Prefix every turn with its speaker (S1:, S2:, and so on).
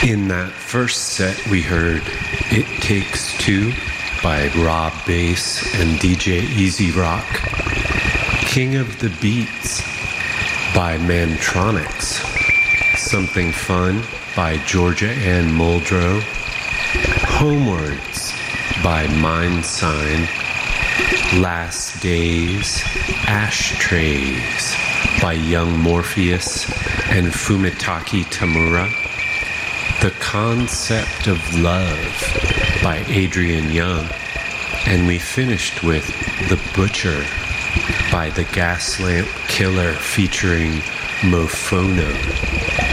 S1: In that first set, we heard It Takes Two by Rob Bass and DJ Easy Rock, King of the Beats by Mantronics, Something Fun by Georgia Ann Muldrow, Homewards by Mind Sign, Last Days, Ashtrays by Young Morpheus and Fumitaki Tamura, The Concept of Love by Adrian Young, and we finished with The Butcher by The Gaslamp Killer featuring Mofono.